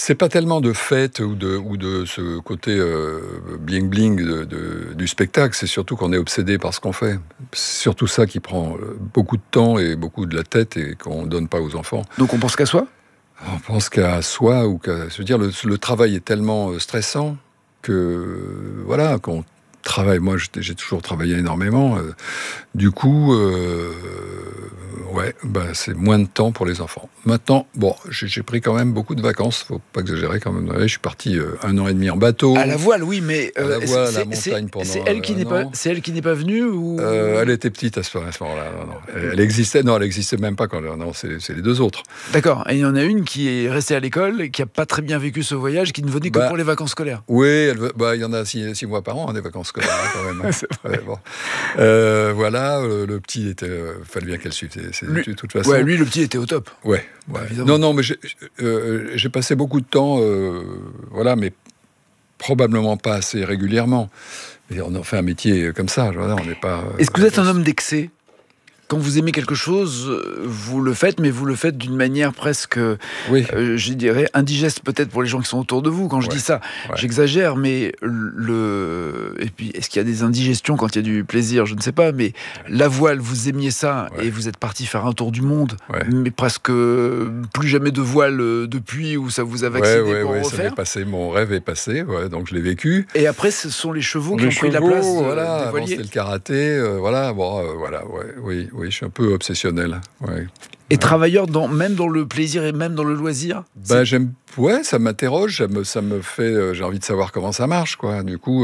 C'est pas tellement de fête ou de ce côté bling-bling du spectacle, c'est surtout qu'on est obsédé par ce qu'on fait. C'est surtout ça qui prend beaucoup de temps et beaucoup de la tête et qu'on ne donne pas aux enfants. Donc on pense qu'à soi ? On pense qu'à soi ou qu'à... Je veux dire, le travail est tellement stressant que, voilà, qu'on travaille. Moi, j'ai toujours travaillé énormément. Du coup, c'est moins de temps pour les enfants. Maintenant, bon, j'ai pris quand même beaucoup de vacances. Faut pas exagérer quand même. Je suis parti 1 an et demi en bateau. À la voile, oui, mais à la voile, à la montagne pendant c'est elle qui n'est pas venue ou... Elle était petite à ce moment-là. Non. Elle existait même pas quand. Non, c'est les 2 autres. D'accord. Et il y en a une qui est restée à l'école et qui a pas très bien vécu ce voyage, qui ne venait que pour les vacances scolaires. Oui, il y en a 6 mois par an, des vacances scolaires quand même. Hein. C'est vrai. Bon. Voilà, le petit était. Fallait bien qu'elle suive ses études, de toute façon. Ouais, lui, le petit était au top. Ouais. Non, mais j'ai passé beaucoup de temps, mais probablement pas assez régulièrement. Et on en fait un métier comme ça. On n'est pas. Est-ce que vous êtes un homme d'excès ? Quand vous aimez quelque chose, vous le faites, mais vous le faites d'une manière presque, je dirais, indigeste peut-être pour les gens qui sont autour de vous. Quand je dis ça, j'exagère, mais et puis, est-ce qu'il y a des indigestions quand il y a du plaisir ? Je ne sais pas, mais la voile, vous aimiez ça, et vous êtes parti faire un tour du monde, mais presque plus jamais de voile depuis, où ça vous a vacciné pour en refaire. Mon rêve est passé, donc je l'ai vécu. Et après, ce sont les chevaux qui ont pris la place des voiliers. C'était le karaté, oui, je suis un peu obsessionnel. Ouais. Et travailleur même dans le plaisir et même dans le loisir ? Ça m'interroge, ça me fait... j'ai envie de savoir comment ça marche, quoi. Du coup,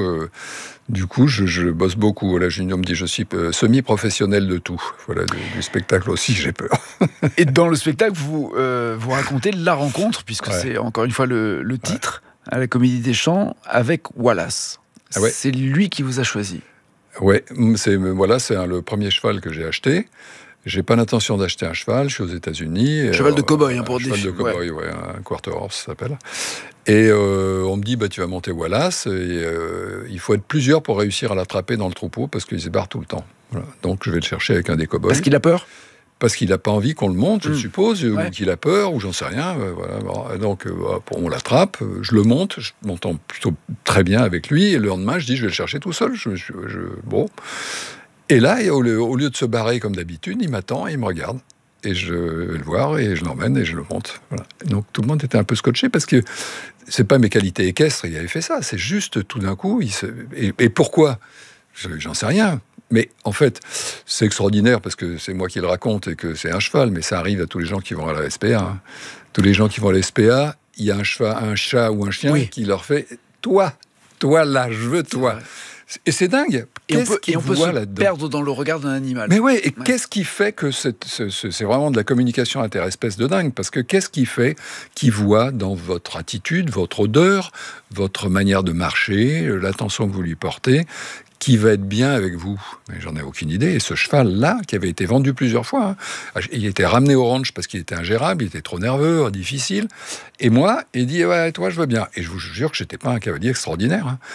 je bosse beaucoup. Là, on me dit, je suis semi-professionnel de tout. Voilà, du spectacle aussi, j'ai peur. Et dans le spectacle, vous racontez la rencontre, puisque c'est encore une fois le titre, à la Comédie des Champs, avec Wallace. Ah ouais. C'est lui qui vous a choisi. Oui, c'est le premier cheval que j'ai acheté. J'ai pas l'intention d'acheter un cheval, je suis aux États-Unis. Cheval de cow-boy, pour cheval de cow-boy, un quarter horse, ça s'appelle. Et on me dit, tu vas monter Wallace, et il faut être plusieurs pour réussir à l'attraper dans le troupeau, parce qu'il se barre tout le temps. Voilà. Donc je vais le chercher avec un des cow-boys. Parce qu'il a peur ? Parce qu'il n'a pas envie qu'on le monte, je suppose, ou qu'il a peur, ou j'en sais rien. Donc, on l'attrape, je le monte, je m'entends plutôt très bien avec lui, et le lendemain, je dis, je vais le chercher tout seul. Bon. Et là, au lieu de se barrer comme d'habitude, il m'attend et il me regarde. Et je vais le voir, et je l'emmène, et je le monte. Voilà. Donc, tout le monde était un peu scotché, parce que c'est pas mes qualités équestres, il avait fait ça. C'est juste, tout d'un coup, et pourquoi ? J'en sais rien. Mais en fait, c'est extraordinaire parce que c'est moi qui le raconte et que c'est un cheval, mais ça arrive à tous les gens qui vont à la SPA. Hein. Tous les gens qui vont à la SPA, il y a un chat ou un chien qui leur fait « Toi là, je veux toi ». Et c'est dingue. Et on peut se perdre dans le regard d'un animal. Mais qu'est-ce qui fait que c'est vraiment de la communication interespèce de dingue ? Parce que qu'est-ce qui fait qu'il voit dans votre attitude, votre odeur, votre manière de marcher, l'attention que vous lui portez, qui va être bien avec vous ? Mais j'en ai aucune idée. Et ce cheval-là, qui avait été vendu plusieurs fois, il était ramené au ranch parce qu'il était ingérable, il était trop nerveux, difficile. Et moi, il dit, toi, je veux bien. Et je vous jure que j'étais pas un cavalier extraordinaire. Hein.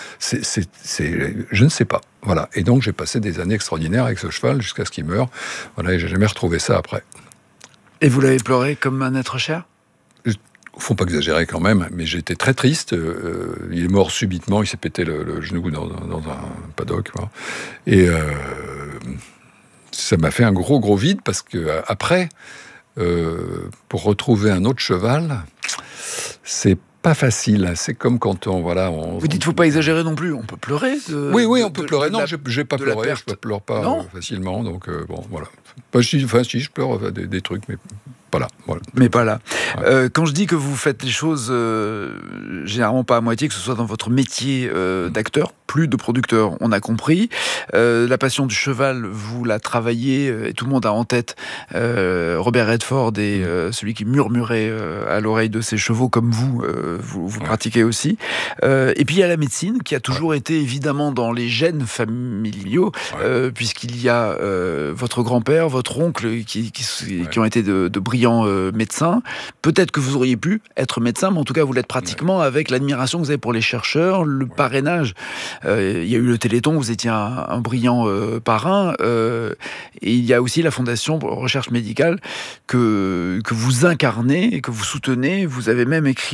Je ne sais pas. Voilà. Et donc, j'ai passé des années extraordinaires avec ce cheval jusqu'à ce qu'il meure. Voilà, et j'ai jamais retrouvé ça après. Et vous l'avez pleuré comme un être cher ? Faut pas exagérer quand même, mais j'étais très triste. Il est mort subitement, il s'est pété le genou dans un paddock. Voilà. Et ça m'a fait un gros vide, parce que après, pour retrouver un autre cheval, c'est pas facile. C'est comme quand Vous dites, faut pas exagérer non plus. On peut pleurer. Oui, on peut pleurer. Non, j'ai pas pleuré. Je pleure pas facilement. Donc voilà. Je pleure des trucs, mais pas là. Voilà. Mais pas là. Ouais. Quand je dis que vous faites les choses généralement pas à moitié, que ce soit dans votre métier d'acteur, plus de producteur, on a compris. La passion du cheval, vous la travaillez, et tout le monde a en tête Robert Redford et celui qui murmurait à l'oreille de ses chevaux, comme vous pratiquez aussi. Et puis il y a la médecine, qui a toujours été évidemment dans les gènes familiaux, puisqu'il y a votre grand-père, votre oncle, qui ont été de brillants médecins. Peut-être que vous auriez pu être médecin, mais en tout cas vous l'êtes pratiquement, avec l'admiration que vous avez pour les chercheurs, le parrainage. Il y a eu le Téléthon, vous étiez un brillant parrain, et il y a aussi la Fondation pour Recherche Médicale que vous incarnez et que vous soutenez. Vous avez même écrit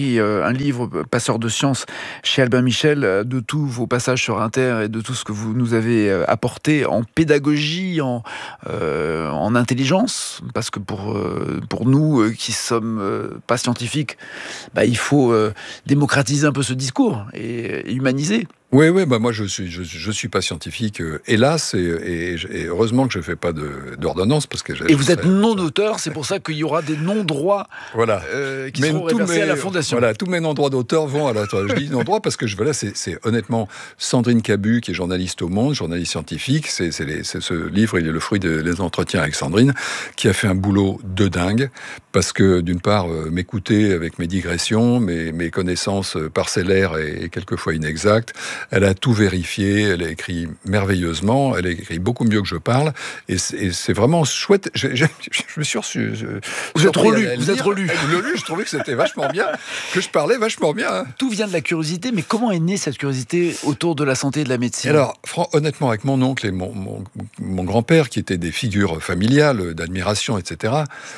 un livre, Passeur de sciences, chez Albin Michel, de tous vos passages sur Inter et de tout ce que vous nous avez apporté en pédagogie, en intelligence, parce que pour nous qui sommes pas scientifiques, il faut démocratiser un peu ce discours et humaniser. Oui, moi je suis pas scientifique, hélas, et heureusement que je fais pas d'ordonnance parce que. Et vous êtes non-auteur, c'est pour ça qu'il y aura des non-droits qui seront reversés à la Fondation. Voilà, tous mes non-droits d'auteur vont à la. Je dis non-droit parce que c'est honnêtement Sandrine Cabu qui est journaliste au Monde, journaliste scientifique. C'est ce livre, il est le fruit des entretiens avec Sandrine, qui a fait un boulot de dingue parce que d'une part m'écouter avec mes digressions, mes connaissances parcellaires et quelquefois inexactes. Elle a tout vérifié, elle a écrit merveilleusement, elle a écrit beaucoup mieux que je parle, et c'est vraiment chouette. Je me suis reçu. Vous êtes relu. Je trouvais que c'était vachement bien, que je parlais vachement bien. Hein. Tout vient de la curiosité, mais comment est née cette curiosité autour de la santé et de la médecine ? Alors, honnêtement, avec mon oncle et mon grand-père, qui étaient des figures familiales, d'admiration, etc.,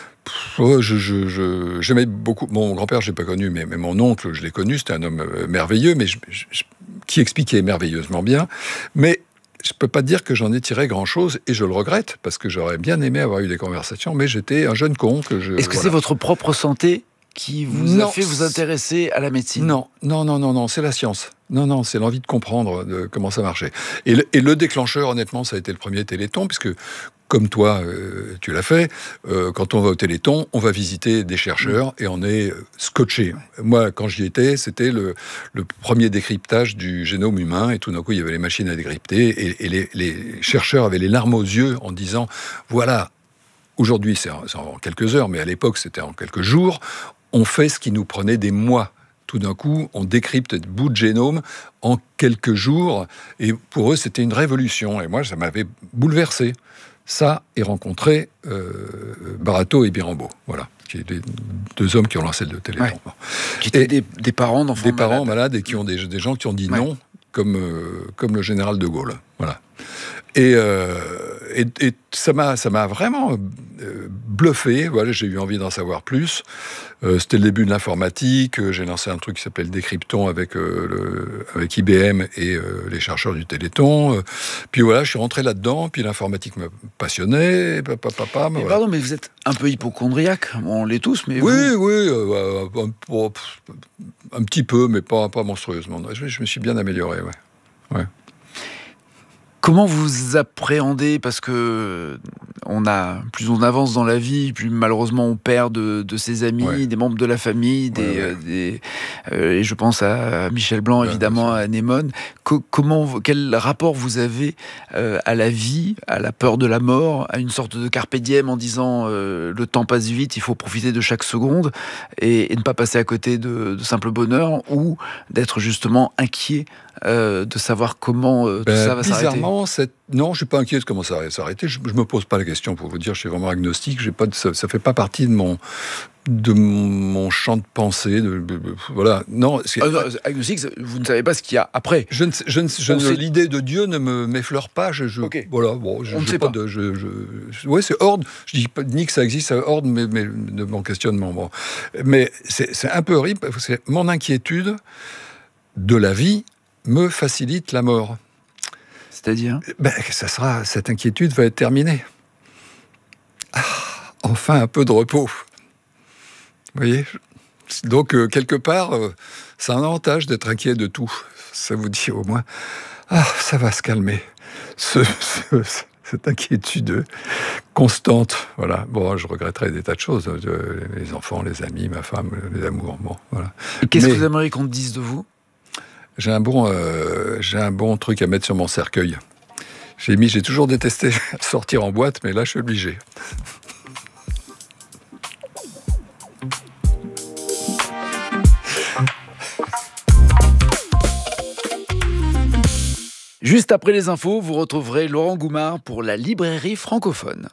j'aimais beaucoup. Mon grand-père, je l'ai pas connu, mais mon oncle, je l'ai connu. C'était un homme merveilleux, mais qui expliquait merveilleusement bien. Mais je peux pas dire que j'en ai tiré grand-chose, et je le regrette parce que j'aurais bien aimé avoir eu des conversations, mais j'étais un jeune con Est-ce que c'est votre propre santé qui vous a fait vous intéresser à la médecine ? Non, c'est la science. Non, c'est l'envie de comprendre comment ça marchait. Et le déclencheur, honnêtement, ça a été le premier Téléthon, puisque comme toi, tu l'as fait, quand on va au Téléthon, on va visiter des chercheurs et on est scotché. Moi, quand j'y étais, c'était le premier décryptage du génome humain, et tout d'un coup, il y avait les machines à décrypter, et les chercheurs avaient les larmes aux yeux en disant, voilà, aujourd'hui, c'est en quelques heures, mais à l'époque, c'était en quelques jours, on fait ce qui nous prenait des mois. Tout d'un coup, on décrypte des bouts de génome en quelques jours, et pour eux, c'était une révolution. Et moi, ça m'avait bouleversé. Ça, et rencontrer Barato et Birambeau, voilà, qui est les deux hommes qui ont lancé le Téléthon. Ouais. Qui étaient des parents d'enfants malades. Des parents malades, et qui ont des gens qui ont dit non, comme le général de Gaulle, voilà. Et ça m'a vraiment bluffé. Voilà, j'ai eu envie d'en savoir plus. C'était le début de l'informatique. J'ai lancé un truc qui s'appelle Décrypton avec IBM et les chercheurs du Téléthon. Puis voilà, je suis rentré là-dedans. Puis l'informatique me passionnait. Pardon, mais vous êtes un peu hypocondriaque. On l'est tous, mais oui, un petit peu, mais pas monstrueusement. Je me suis bien amélioré, ouais. Comment vous appréhendez, parce que plus on avance dans la vie, plus malheureusement on perd de ses amis, des membres de la famille, et je pense à Michel Blanc, évidemment, à Anémone. Quel rapport vous avez à la vie, à la peur de la mort, à une sorte de carpe diem en disant le temps passe vite, il faut profiter de chaque seconde et ne pas passer à côté de simple bonheur, ou d'être justement inquiet de savoir comment tout ça va s'arrêter? Bizarrement, non, je suis pas inquiet de comment ça va s'arrêter. Je me pose pas la question, pour vous dire. Je suis vraiment agnostique. Ça fait pas partie de mon champ de pensée. Voilà. Non. Agnostique, vous ne savez pas ce qu'il y a après. L'idée de Dieu ne m'effleure pas. Okay. Voilà. Bon, on ne sait pas. Ouais, c'est hors. Je dis pas ni que ça existe, c'est hors de mon questionnement. Bon. Mais c'est un peu horrible. Parce que mon inquiétude de la vie me facilite la mort. C'est-à-dire ? Cette inquiétude va être terminée. Enfin, un peu de repos. Vous voyez ? Donc, quelque part, c'est un avantage d'être inquiet de tout. Ça vous dit au moins, ça va se calmer. Cette inquiétude constante. Voilà. Bon, je regretterais des tas de choses. Les enfants, les amis, ma femme, les amours. Bon, voilà. Et qu'est-ce que vous aimeriez qu'on dise de vous ? J'ai un bon truc à mettre sur mon cercueil. J'ai toujours détesté sortir en boîte, mais là, je suis obligé. Juste après les infos, vous retrouverez Laurent Goumard pour la librairie francophone.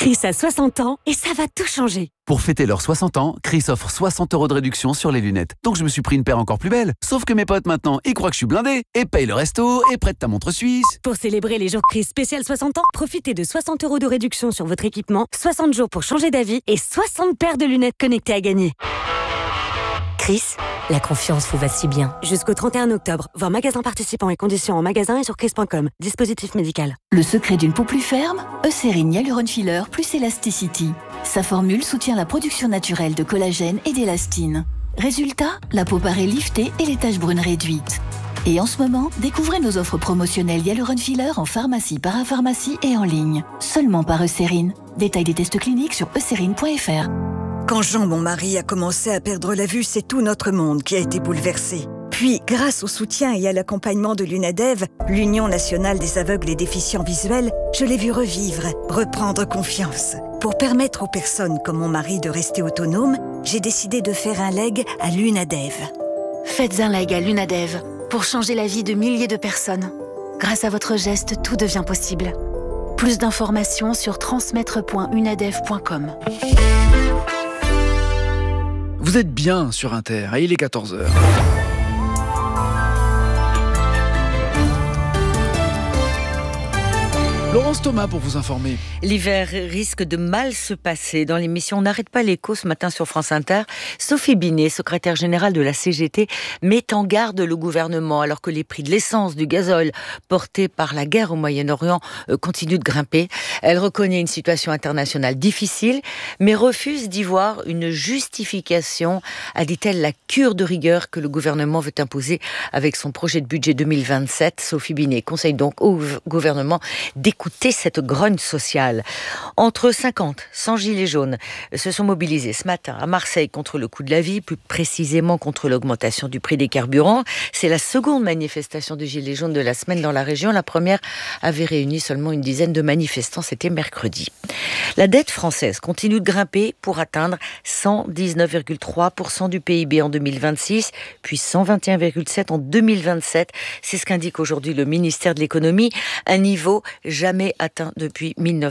Chris a 60 ans et ça va tout changer. Pour fêter leurs 60 ans, Chris offre 60 € de réduction sur les lunettes. Donc je me suis pris une paire encore plus belle. Sauf que mes potes maintenant, ils croient que je suis blindé et payent le resto et prêtent ta montre suisse. Pour célébrer les jours Chris spécial 60 ans, profitez de 60 € de réduction sur votre équipement, 60 jours pour changer d'avis et 60 paires de lunettes connectées à gagner. Chris, la confiance vous va si bien. Jusqu'au 31 octobre, voir magasin participants et conditions en magasin et sur chris.com. Dispositif médical. Le secret d'une peau plus ferme, Eucérine Hyaluron Filler plus Elasticity. Sa formule soutient la production naturelle de collagène et d'élastine. Résultat, la peau paraît liftée et les taches brunes réduites. Et en ce moment, découvrez nos offres promotionnelles Hyaluron Filler en pharmacie, parapharmacie et en ligne. Seulement par Eucérine. Détail des tests cliniques sur eucérine.fr. Quand Jean, mon mari, a commencé à perdre la vue, c'est tout notre monde qui a été bouleversé. Puis, grâce au soutien et à l'accompagnement de l'UNADEV, l'Union nationale des aveugles et déficients visuels, je l'ai vu revivre, reprendre confiance. Pour permettre aux personnes comme mon mari de rester autonomes, j'ai décidé de faire un leg à l'UNADEV. Faites un leg à l'UNADEV pour changer la vie de milliers de personnes. Grâce à votre geste, tout devient possible. Plus d'informations sur transmettre.unadev.com. Vous êtes bien sur Inter, et il est 14h. Laurence Thomas pour vous informer. L'hiver risque de mal se passer. Dans l'émission On n'arrête pas l'écho ce matin sur France Inter, Sophie Binet, secrétaire générale de la CGT, met en garde le gouvernement alors que les prix de l'essence, du gazole portés par la guerre au Moyen-Orient continuent de grimper. Elle reconnaît une situation internationale difficile, mais refuse d'y voir une justification à, dit-elle, la cure de rigueur que le gouvernement veut imposer avec son projet de budget 2027. Sophie Binet conseille donc au gouvernement d'écouter cette grogne sociale. Entre 50, 100 gilets jaunes se sont mobilisés ce matin à Marseille contre le coût de la vie, plus précisément contre l'augmentation du prix des carburants. C'est la seconde manifestation de gilets jaunes de la semaine dans la région. La première avait réuni seulement une dizaine de manifestants, c'était mercredi. La dette française continue de grimper pour atteindre 119,3% du PIB en 2026, puis 121,7% en 2027. C'est ce qu'indique aujourd'hui le ministère de l'économie, un niveau jamais atteint depuis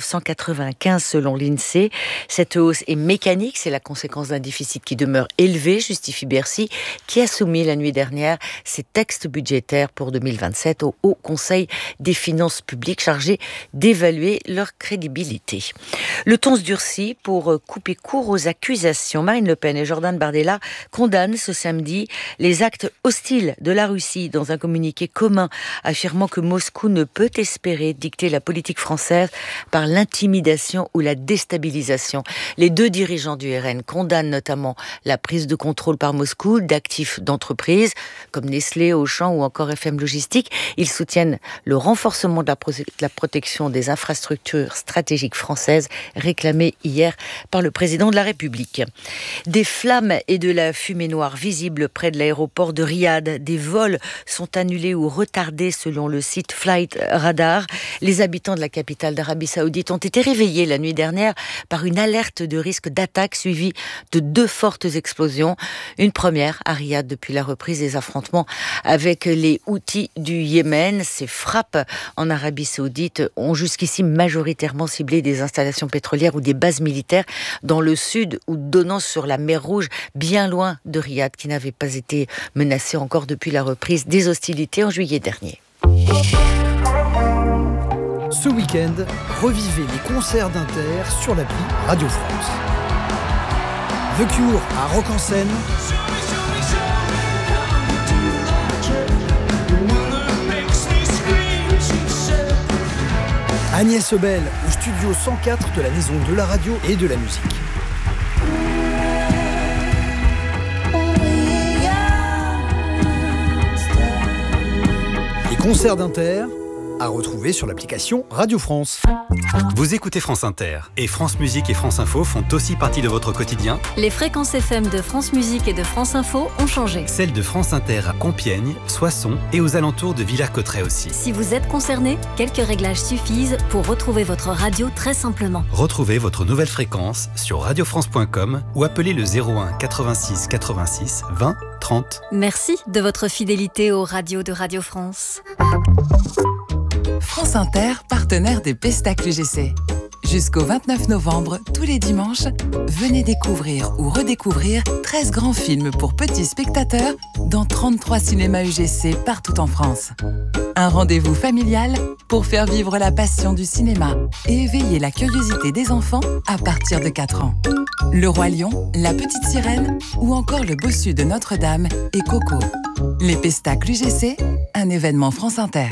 1995 selon l'INSEE. Cette hausse est mécanique, c'est la conséquence d'un déficit qui demeure élevé, justifie Bercy, qui a soumis la nuit dernière ses textes budgétaires pour 2027 au Haut Conseil des finances publiques chargé d'évaluer leur crédibilité. Le ton se durcit pour couper court aux accusations. Marine Le Pen et Jordan Bardella condamnent ce samedi les actes hostiles de la Russie dans un communiqué commun affirmant que Moscou ne peut espérer dicter la politique française par l'intimidation ou la déstabilisation. Les deux dirigeants du RN condamnent notamment la prise de contrôle par Moscou d'actifs d'entreprises comme Nestlé, Auchan ou encore FM Logistique. Ils soutiennent le renforcement de la protection des infrastructures stratégiques françaises réclamée hier par le président de la République. Des flammes et de la fumée noire visibles près de l'aéroport de Riyad. Des vols sont annulés ou retardés selon le site Flight Radar. Les habitants de la capitale d'Arabie Saoudite ont été réveillés la nuit dernière par une alerte de risque d'attaque suivie de 2 fortes explosions. Une première à Riyad depuis la reprise des affrontements avec les Houthis du Yémen. Ces frappes en Arabie Saoudite ont jusqu'ici majoritairement ciblé des installations pétrolières ou des bases militaires dans le sud ou donnant sur la mer Rouge, bien loin de Riyad, qui n'avait pas été menacée encore depuis la reprise des hostilités en juillet dernier. Ce week-end, revivez les concerts d'Inter sur l'appli Radio France. The Cure à Rock en Seine. Agnès Ebel au studio 104 de la Maison de la Radio et de la Musique. Les concerts d'Inter à retrouver sur l'application Radio France. Vous écoutez France Inter et France Musique et France Info font aussi partie de votre quotidien. Les fréquences FM de France Musique et de France Info ont changé. Celles de France Inter à Compiègne, Soissons et aux alentours de Villers-Cotterêts aussi. Si vous êtes concerné, quelques réglages suffisent pour retrouver votre radio très simplement. Retrouvez votre nouvelle fréquence sur radiofrance.com ou appelez le 01 86 86 20 30. Merci de votre fidélité aux radios de Radio France. France Inter, partenaire des Pestacles UGC. Jusqu'au 29 novembre, tous les dimanches, venez découvrir ou redécouvrir 13 grands films pour petits spectateurs dans 33 cinémas UGC partout en France. Un rendez-vous familial pour faire vivre la passion du cinéma et éveiller la curiosité des enfants à partir de 4 ans. Le Roi Lion, La Petite Sirène ou encore Le Bossu de Notre-Dame et Coco. Les Pestacles UGC, un événement France Inter.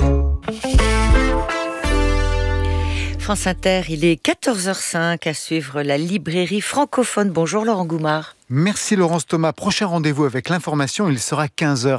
France Inter, il est 14h05 à suivre la librairie francophone. Bonjour Laurent Goumard. Merci Laurence Thomas. Prochain rendez-vous avec l'information, il sera 15h.